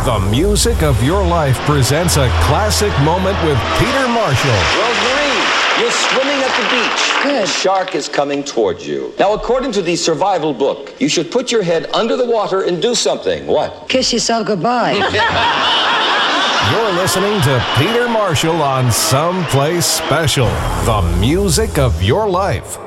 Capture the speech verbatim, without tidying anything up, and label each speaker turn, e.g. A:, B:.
A: The Music of Your Life presents a classic moment with Peter Marshall.
B: Rosemary, you're swimming at the beach.
C: Good.
B: A shark is coming towards you. Now, according to the survival book, you should put your head under the water and do something. What?
C: Kiss yourself goodbye.
A: You're listening to Peter Marshall on Someplace Special. The Music of Your Life.